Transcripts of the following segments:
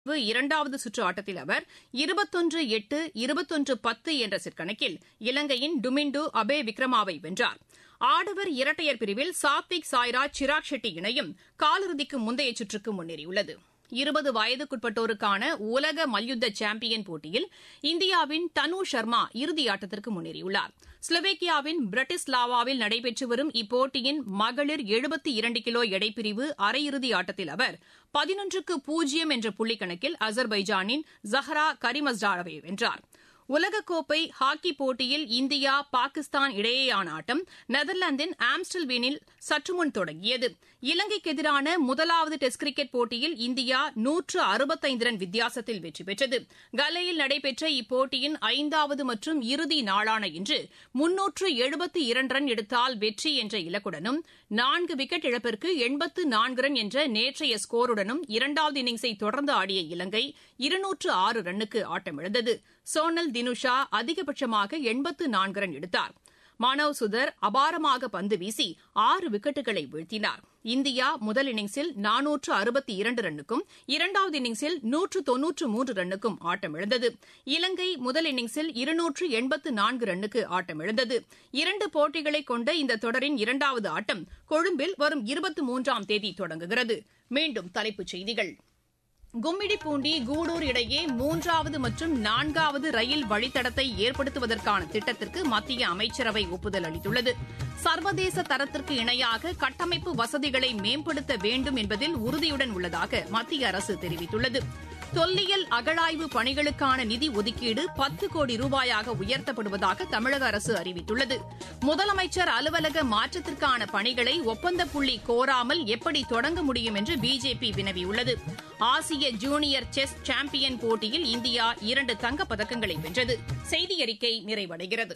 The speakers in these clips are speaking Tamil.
இரண்டாவது சுற்று ஆட்டத்தில் அவர் 21-8, 21-10 என்ற செட் கணக்கில் இலங்கையின் டுமிண்டு அபே விக்ரமாவை வென்றார். ஆடவர் இரட்டையர் பிரிவில் சாத்விக் சாய்ராஜ் சிராக் ஷெட்டி இணையும் காலிறுதிக்கு முந்தைய சுற்றுக்கு முன்னேறியுள்ளது. 20 வயதுக்குட்பட்டோருக்கான உலக மல்யுத்த சாம்பியன் போட்டியில் இந்தியாவின் தனு சர்மா இறுதியாட்டத்திற்கு முன்னேறியுள்ளார். ஸ்லோவேக்கியாவின் பிரட்டிஸ்லாவாவில் நடைபெற்று வரும் இப்போட்டியின் மகளிர் 72 கிலோ எடைப்பிரிவு அரையிறுதி ஆட்டத்தில் அவர் 11-0 என்ற புள்ளிக்கணக்கில் அசர்பைஜானின் ஜஹரா கரிமஸ்டாரோவை வென்றார். உலகக்கோப்பை ஹாக்கி போட்டியில் இந்தியா பாகிஸ்தான் இடையேயான ஆட்டம் நெதர்லாந்தின் ஆம்ஸ்டல்வீனில் சற்றுமுன் தொடங்கியது. இலங்கைக்கு எதிரான முதலாவது டெஸ்ட் கிரிக்கெட் போட்டியில் இந்தியா 165 ரன் வித்தியாசத்தில் வெற்றி பெற்றது. கல்லேயில் நடைபெற்ற இப்போட்டியின் 5வது மற்றும் இறுதி நாளான இன்று 372 ரன் எடுத்தால் வெற்றி என்ற இலக்குடனும் 4 விக்கெட் இழப்பிற்கு 84 ரன் என்ற நேற்றைய ஸ்கோருடனும் இரண்டாவது இன்னிங்ஸை தொடர்ந்து ஆடிய இலங்கை 206 ரன்னுக்கு ஆட்டமிழந்தது. சோனல் தினுஷா அதிகபட்சமாக 84 ரன் எடுத்தார். மானவ் சுதர் அபாரமாக பந்து வீசி 6 விக்கெட்டுகளை வீழ்த்தினார். இந்தியா முதல் இன்னிங்ஸில் 462 ரன்னுக்கும் இரண்டாவது இன்னிங்ஸில் 193 ரன்னுக்கும் ஆட்டமிழந்தது. இலங்கை முதல் இன்னிங்ஸில் 284 ரன்னுக்கு ஆட்டமிழந்தது. 2 போட்டிகளை கொண்ட இந்த தொடரின் இரண்டாவது ஆட்டம் கொழும்பில் வரும் 23ஆம் தேதி தொடங்குகிறது. மீண்டும் தலைப்புச் செய்திகள். கும்மிடிப்பூண்டி கூடூர் இடையே 3வது மற்றும் 4வது ரயில் வழித்தடத்தை ஏற்படுத்துவதற்கான திட்டத்திற்கு மத்திய அமைச்சரவை ஒப்புதல் அளித்துள்ளது. சர்வதேச தரத்திற்கு இணையாக கட்டமைப்பு வசதிகளை மேம்படுத்த வேண்டும் என்பதில் உறுதியுடன் உள்ளதாக மத்திய அரசு தெரிவித்துள்ளது. தொல்லியல் அகழாய்வு பணிகளுக்கான நிதி ஒதுக்கீடு 10 கோடி ரூபாயாக உயர்த்தப்படுவதாக தமிழக அரசு அறிவித்துள்ளது. முதலமைச்சர் அலுவலக மாற்றத்திற்கான பணிகளை ஒப்பந்த புள்ளி கோராமல் எப்படி தொடங்க முடியும் என்று பிஜேபி வினவியுள்ளது. ஆசிய ஜூனியர் செஸ் சாம்பியன் போட்டியில் இந்தியா 2 தங்கப் பதக்கங்களை வென்றது. செய்தியறிக்கை நிறைவடைகிறது.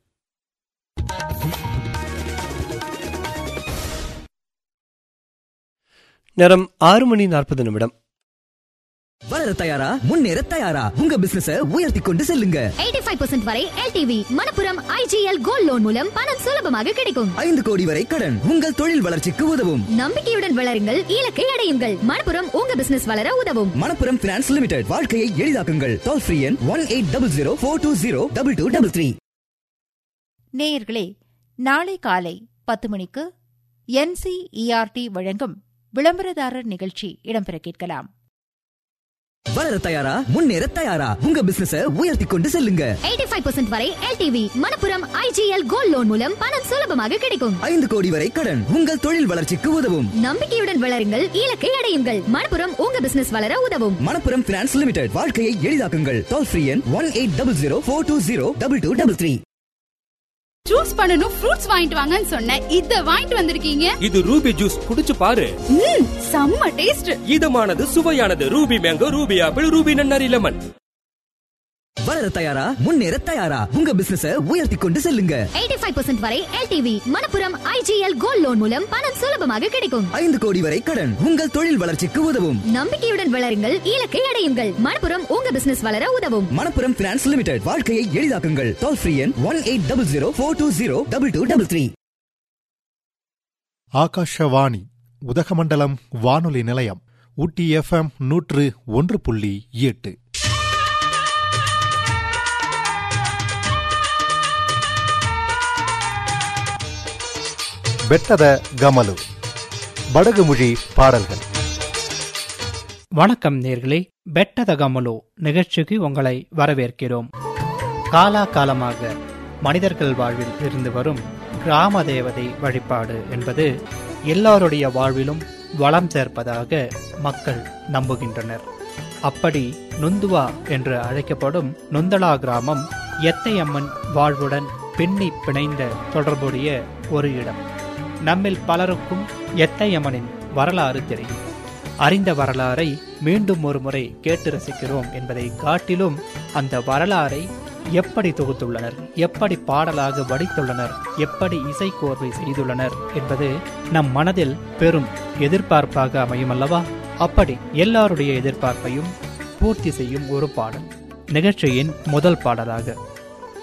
நேரம் 6:40. வளர தயாரா, முன்னேற தயாரா, உங்க பிசினஸ உயர்த்தி கொண்டு செல்லுங்க. 85% வரை LTV Manappuram IGL gold loan மூலம் பணம் சுலபமாக கிடைக்கும். 5 கோடி வரை கடன் உங்கள் தொழில் வளர்ச்சிக்கு உதவும். நம்பிக்கையுடன் வளருங்கள், இலக்கை அடையுங்கள். மணப்புரம் உங்க பிசினஸ் வளர உதவும். மணப்புரம் பினான்ஸ் லிமிடெட், வாழ்க்கையை எளிதாக்குங்கள். டோல் ஃப்ரீ எண் 180042022233. நேயர்களே, நாளை காலை 10 மணிக்கு NCERT வழங்கும் விளம்பரதாரர் நிகழ்ச்சி இடம்பெற கேட்கலாம். வளர தயாரா, முன்னேற தயாரா, உங்க பிசினஸ உயர்த்தி கொண்டு செல்லுங்க. 85% வரை LTV Manappuram IGL gold loan மூலம் பணம் சுலபமாக கிடைக்கும். 5 கோடி வரை கடன் உங்கள் தொழில் வளர்ச்சிக்கு உதவும். நம்பிக்கையுடன் வளருங்கள், இலக்கை அடையுங்கள். மணப்புரம் உங்க பிசினஸ் வளர உதவும். மணப்புரம் பினான்ஸ் லிமிடெட், வாழ்க்கையை எளிதாக்குங்கள். டோல் ஃப்ரீ எண் 180042022233. ஜூஸ் பண்ணனும், ஃப்ரூட்ஸ் வாங்கிட்டு வாங்கன்னு சொன்னேன். இத வாங்கிட்டு வந்திருக்கீங்க. இது ரூபி ஜூஸ், குடிச்சு பாரு. செம்ம taste. இதமானது, சுவையானது. Ruby mango, Ruby apple, Ruby நன்னாரி லெமன். வளர தயாரா, முன்னேற தயாரா, உங்க பிசினஸ உயர்த்தி கொண்டு செல்லுங்க. 85% வரை LTV Manappuram IGL gold loan மூலம் பணம் சுலபமாக கிடைக்கும். 5 கோடி வரை கடன் உங்கள் தொழில் வளர்ச்சிக்கு உதவும். நம்பிக்கையுடன் வளருங்கள், இலக்கை அடையுங்கள். மணப்புரம் உங்க பிசினஸ் வளர உதவும். மணப்புரம் பினான்ஸ் லிமிடெட், வாழ்க்கையை எளிதாக்குங்கள். டோல் ஃப்ரீ எண் 180042022233. ஆகாஷவாணி உதகமண்டலம் வானொலி நிலையம், ஊட்டி FM 101.8. பெட்டத கமலு படகு மொழி பாடல்கள். வணக்கம் நேர்களே, பெட்டத கமலு நிகழ்ச்சிக்கு உங்களை வரவேற்கிறோம். காலாகாலமாக மனிதர்கள் வாழ்வில் இருந்து வரும் கிராம தேவதை வழிபாடு என்பது எல்லாருடைய வாழ்விலும் வளம் சேர்ப்பதாக மக்கள் நம்புகின்றனர். அப்படி நொந்துவா என்று அழைக்கப்படும் நொந்தளா கிராமம் எத்தையம்மன் வாழ்வுடன் பின்னி பிணைந்த தொடர்புடைய ஒரு இடம். நம்மில் பலருக்கும் எத்தையம்மனின் வரலாறு தெரியும். அறிந்த வரலாறை மீண்டும் ஒரு முறை கேட்டு ரசிக்கிறோம் என்பதை காட்டிலும் அந்த வரலாறை எப்படி தொகுத்துள்ளனர், எப்படி பாடலாக வடித்துள்ளனர், எப்படி இசைக்கோர்வை செய்துள்ளனர் என்பது நம் மனதில் பெரும் எதிர்பார்ப்பாக அமையும் அல்லவா? அப்படி எல்லாருடைய எதிர்பார்ப்பையும் பூர்த்தி செய்யும் ஒரு பாடல் நிகழ்ச்சியின் முதல் பாடலாக